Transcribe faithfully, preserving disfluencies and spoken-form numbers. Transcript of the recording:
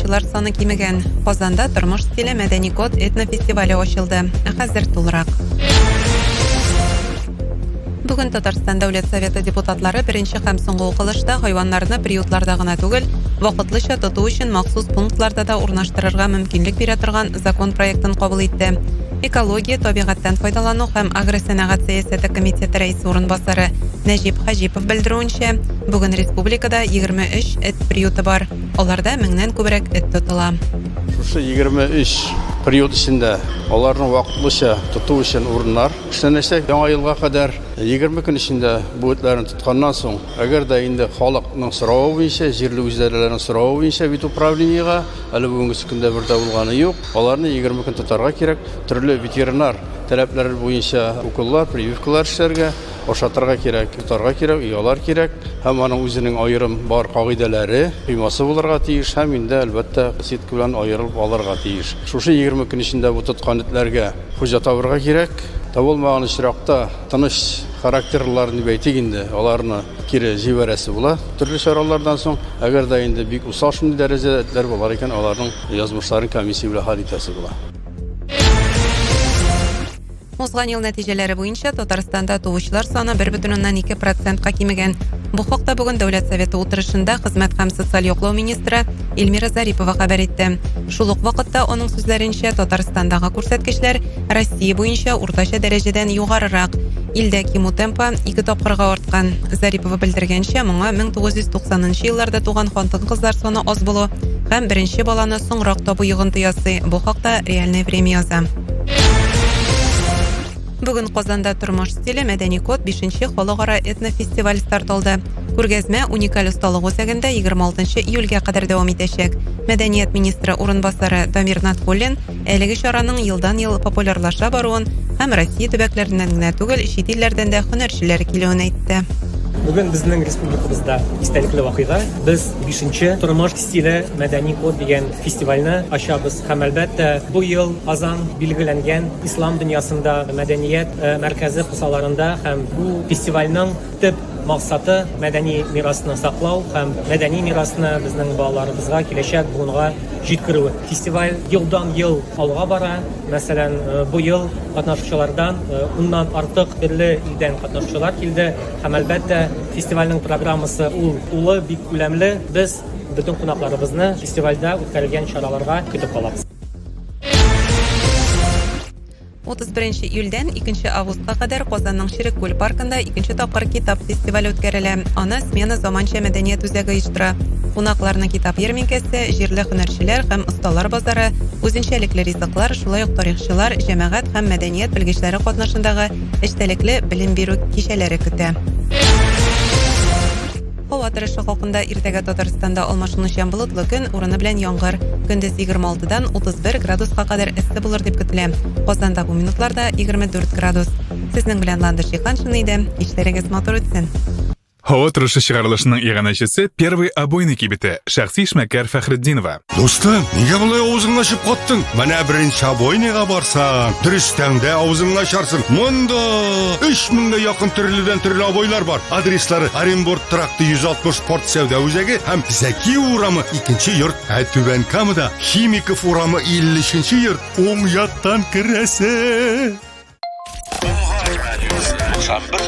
тууучулар саны кимеген. Казанда тормуш стиле Мәдәни код этнофестивале ачылды. Хәзер тулырак. Бүген Татарстан Дәүләт Советы депутатлары беренче һәм соңгы укылышта хайваннарны приютларда гына түгел, вакытлыча тоту өчен махсус пунктларда да урнаштырырга мөмкинлек бирә торган закон проектын кабул итте. Экология, табигатьтән файдалану һәм агросәнәгать сәясәте комитеты рәисе урынбасары Нәҗип Хаҗипов белдерүенчә, бүген республикада егерме өч эт приюты бар. Аларда меңнән күбрәк эт тотыла. Шушы егерме өч приют ичендә аларны вакытлыча тоту өчен урыннар эшләнәчәк. Яңа елга кадәр егерме көн ичендә бу этләрне тотканнан соң, әгәр дә инде халыкның соравы буенча, җирле үзәрләрнең соравы буенча бит управлениегә әле бүгенге көндә бер дә булганы юк. Аларны егерме көн тотарга кирәк. Төрле ветеринар таләпләре буенча укуллар, прививкалар эшләргә, ашатырга кирәк, тотарга кирәк, уялар кирәк. Һәм аның үзенең аерым бар кагыйдәләре, кыймасы булырга тиеш, һәм инде әлбәттә сетка белән аерылып алырга тиеш. Шушы егерме көн ичендә бу тоткан этләргә хуҗа табырга кирәк. Табылмаган очракта тыныч характерларны бәйтик инде, аларны кире җибәрәсе була. Төрле чаралардан соң, әгәр дә инде бик усал шундый дәрәҗәдә этләр булар икән, аларның язмышларын комиссия белән хәл итәсе була. Узган ел нәтиҗәләре буенча Татарстанда туучылар саны бер бөтен уннан ике процентка кимегән. Бу хакта бүген Дәүләт Советы утырышында хезмәт һәм социаль яклау министры Эльмира Зарипова хәбәр итте. Шул ук вакытта аның сүзләренчә Татарстандагы күрсәткечләр Россия буенча уртача дәрәҗәдән югарырак. Илдә кимү темпы ике тапкырга арткан. Зарипова белдергәнчә, моңа мең тугыз йөз туксанынчы елларда туган хатын-кызлар саны аз булу һәм беренче баланы соңрак табу йогынты ясый. Бу хакта Реальное время яза. Бүген Казанда тормыш стиле Мәдәни код бишенче халыкара этнофестиваль старт алды. Күргәзмә уникаль осталык үзәгендә егерме алтынчы июльгә кадәр дәвам итәчәк. Мәдәният министры урынбасары Дамир Наткуллин әлеге чараның елдан-ел популярлаша баруын һәм Россия төбәкләреннән генә түгел, чит илләрдән дә һөнәрчеләр килүен әйтте. Бүген безнең республикабызда истәлекле вакыйга. Без бишенче тормыш стиле Мәдәни код дигән фестивальне ачабыз. Һәм әлбәттә бу ел Азан билгеләнгән ислам дөньясында мәдәният мәркәзе кысаларында һәм бу фестивальнең төп максаты мәдәни мирасны саклау һәм мәдәни мирасны безнең балаларыбызга киләчәк буынга җиткерү. Фестиваль елдан ел алга бара. Мәсәлән, бу ел катнашучылардан уннан артык төрле илдән катнашучылар килде. Һәм әлбәттә фестивальнең программасы ул улы бик күләмле. Без бөтен кунакларыбызны фестивальдә үткәрелгән чараларга көтеп калабыз. утыз беренче июльдән икенче августка кадәр Казанның Ширекүл паркында икенче тапкыр китап фестивале үткәрелә. Аны смена заманча мәдәният үзәге оештыра. Кунакларның китап ярминкәсе, җирле һөнәрчеләр һәм осталар базары, үзенчәлекле ризыклар, шулай ук тарихчылар, җәмәгать һәм мәдәният белгечләре катнашындагы эчтәлекле белем бирү кичәләре көтә. Һава торышы хакында иртәгә Татарстанда алмашынучан болытлы көн, урыны белән яңгыр. Көндез егерме алтыдан утыз бер градуска кадәр эссе булыр дип көтелә. Казанда бу минутларда егерме дүрт градус. Сезнең белән Ландыш Шиханшин иде. Кичләрегез матур үтсен. Һава торышы чыгарылышының иганәчесе первый обойный кибете Шәхси Эшмәкәр Фәхретдинова. Достым, нигә болай авызыңны ачып каттың? Менә беренче обойныйга барсаң, дөрестән дә авызыңны ачарсың. Монда өч меңгә якын төрледән төрле обойлар бар. Адреслары: Оренбург тракты йөз алтмыш спорт сәүдә үзәге һәм Зәки урамы икенче йорт. Ә Түбән Камада Химиков урамы иллешенче йорт. Уң яктан керәсе.